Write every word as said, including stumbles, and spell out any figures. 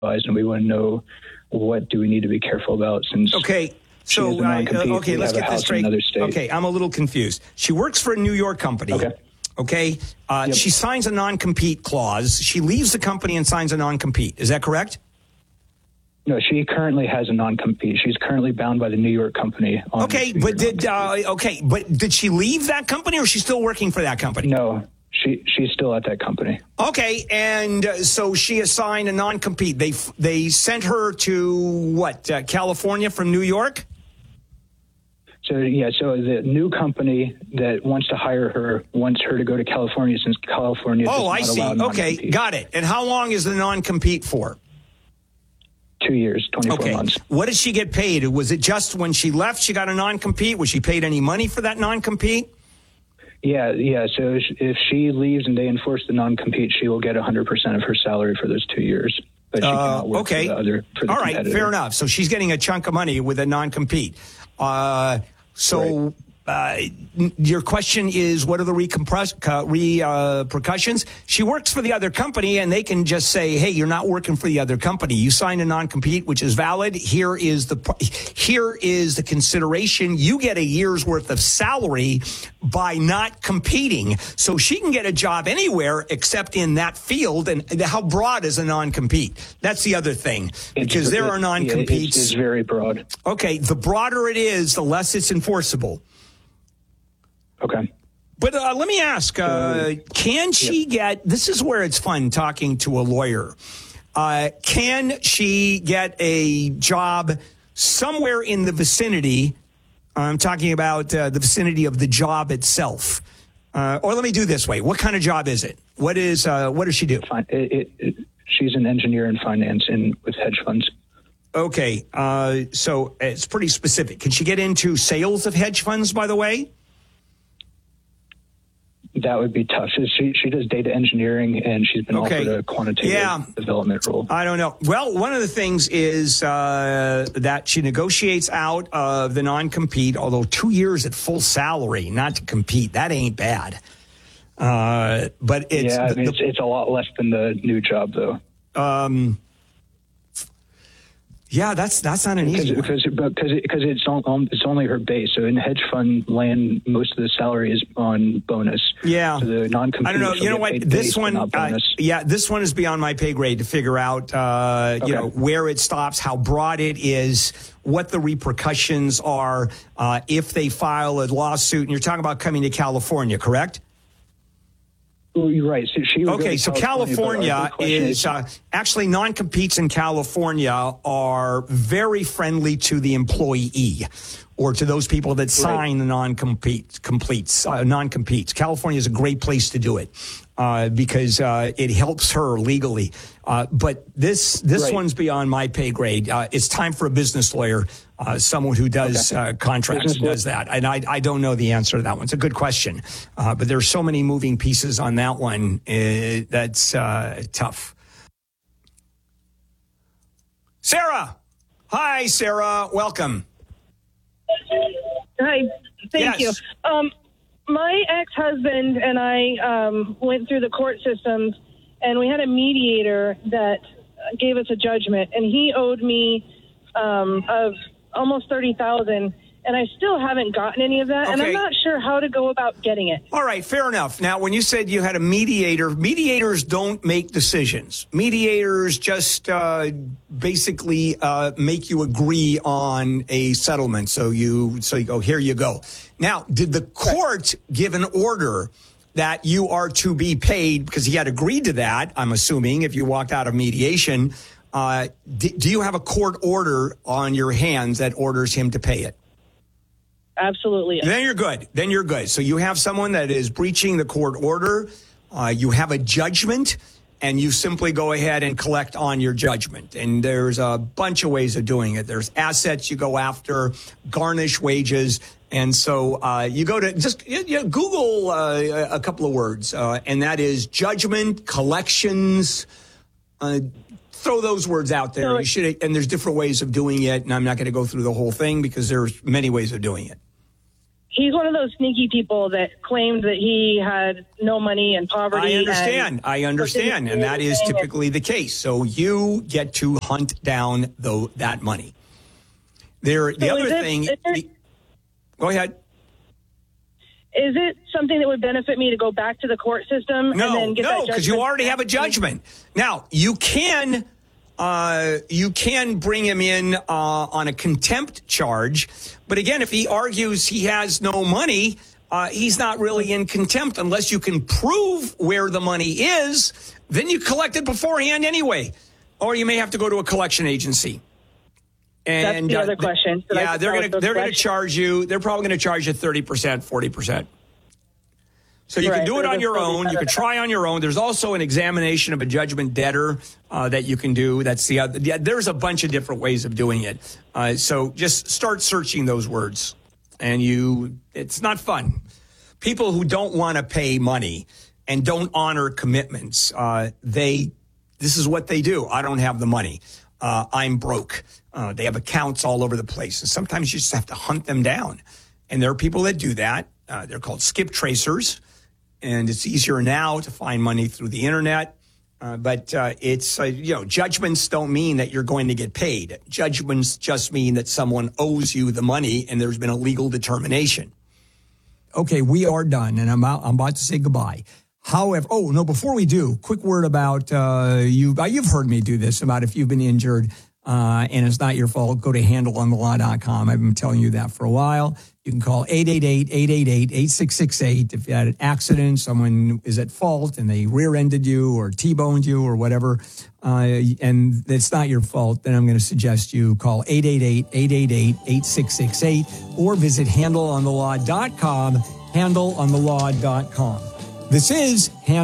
and we want to know what do we need to be careful about since. Okay. So, uh, okay, let's get this straight. Okay, I'm a little confused. She works for a New York company. Okay. Okay. Uh, Yep. She signs a non-compete clause. She leaves the company and signs a non-compete. Is that correct? No, she currently has a non-compete. She's currently bound by the New York company. On Okay, but did uh, okay, but did she leave that company, or is she still working for that company? No, she she's still at that company. Okay, and uh, so she assigned a non-compete. They they sent her to what? Uh, California from New York? So, yeah, so the new company that wants to hire her wants her to go to California since California does Oh, not I see. allow Okay, non-compete. got it. And how long is the non-compete for? Two years, twenty-four Okay. months. What did she get paid? Was it just when she left she got a non-compete? Was she paid any money for that non-compete? Yeah, yeah. So if she leaves and they enforce the non-compete, she will get one hundred percent of her salary for those two years. But she Uh, cannot work okay. for the other. For the All right, competitor. fair enough. So she's getting a chunk of money with a non-compete. Uh, so uh, n- your question is, what are the recompress- uh, re, uh, repercussions? She works for the other company, and they can just say, hey, you're not working for the other company. You signed a non-compete, which is valid. Here is the here is the consideration. You get a year's worth of salary by not competing. So she can get a job anywhere except in that field. And how broad is a non-compete? That's the other thing, because It's- there it- are yeah, non-competes. it's, it's very broad. Okay, the broader it is, the less it's enforceable. Okay. But uh, let me ask, uh, can she get, this is where it's fun talking to a lawyer. Uh, can she get a job somewhere in the vicinity? I'm talking about uh, the vicinity of the job itself. Uh, or let me do this way. What kind of job is it? What is, uh, what does she do? Fine. It, it, it, she's an engineer in finance in with hedge funds. Okay, uh, so it's pretty specific. Can she get into sales of hedge funds, by the way? That would be tough. So She she does data engineering, and she's been Okay. offered a quantitative Yeah. development role. I don't know. Well, one of the things is uh, that she negotiates out of the non-compete, although two years at full salary, not to compete, that ain't bad. Uh, but it's, yeah, I the- mean, the- it's, it's a lot less than the new job, though. um, yeah, that's that's not an easy one. Because because because it's on, um, it's only her base. So in hedge fund land, most of the salary is on bonus. Yeah. So the non-compete. I don't know. she'll You know get what? paid This base, but one, not uh, bonus. yeah, this one is beyond my pay grade to figure out, uh, you Okay. know, where it stops, how broad it is, what the repercussions are uh, if they file a lawsuit. And you're talking about coming to California, correct? Oh, you're right. So she would go Okay, to so California, but our California big question is uh, actually non-competes in California are very friendly to the employee or to those people that sign the non-compete completes uh, non-competes. California is a great place to do it uh, because uh, it helps her legally. Uh, but this this Right. one's beyond my pay grade. Uh, it's time for a business lawyer, uh, someone who does uh, contracts and does that. And I, I don't know the answer to that one. It's a good question, uh, but there's so many moving pieces on that one. Uh, that's uh, tough. Sarah, hi, Sarah. Welcome. Hi, Yes. thank you. Um, my ex-husband and I um, went through the court systems, and we had a mediator that gave us a judgment, and he owed me um, of almost thirty thousand dollars, and I still haven't gotten any of that, and I'm Okay. not sure how to go about getting it. All right, fair enough. Now, when you said you had a mediator, mediators don't make decisions. Mediators just uh, basically uh, make you agree on a settlement. So you, so you go, here you go. Now, did the court give an order that you are to be paid because he had agreed to that? I'm assuming if you walked out of mediation, uh, do, do you have a court order on your hands that orders him to pay it? Absolutely. Then you're good. Then you're good. So you have someone that is breaching the court order. Uh, you have a judgment, and you simply go ahead and collect on your judgment. And there's a bunch of ways of doing it. There's assets you go after, garnish wages. And so uh, you go to just you know, Google uh, a couple of words, uh, and that is judgment, collections. Uh, throw those words out there. So- You should, and there's different ways of doing it. And I'm not going to go through the whole thing because there's many ways of doing it. he's one of those sneaky people that claimed that he had no money and poverty. I understand. And I understand. And that is typically the case. So you get to hunt down the, that money. There, the So other is it- thing. is there- the- go ahead. Is it something that would benefit me to go back to the court system No, and then get no, that because you judgment? already have a judgment. Now you can, uh, you can bring him in uh, on a contempt charge, but again, if he argues he has no money, uh, he's not really in contempt unless you can prove where the money is. Then you collect it beforehand anyway, or you may have to go to a collection agency. And That's the uh, other question. So yeah, that's they're one going of to those they're going to questions. charge you. They're probably going to charge you thirty percent, forty percent. So you Right, can do it so on that's your probably own. You better can than- try on your own. There's also an examination of a judgment debtor uh, that you can do. That's the other. Yeah, there's a bunch of different ways of doing it. Uh, so just start searching those words, and you. It's not fun. People who don't want to pay money and don't honor commitments, uh, they. This is what they do. I don't have the money. Uh, I'm broke. Uh, they have accounts all over the place, and sometimes you just have to hunt them down. And there are people that do that. Uh, they're called skip tracers, and it's easier now to find money through the internet. Uh, but uh, it's uh, you know, judgments don't mean that you're going to get paid. Judgments just mean that someone owes you the money, and there's been a legal determination. Okay, we are done, and I'm out, I'm about to say goodbye. However, oh no, before we do, quick word about uh, you. Uh, you've heard me do this about if you've been injured uh, and it's not your fault, go to handle on the law dot com. I've been telling you that for a while. You can call eight eight eight, eight eight eight, eight six six eight if you had an accident, someone is at fault and they rear-ended you or T-boned you or whatever, uh, and it's not your fault, then I'm going to suggest you call eight eight eight, eight eight eight, eight six six eight or visit handle on the law dot com, handle on the law dot com. This is Handle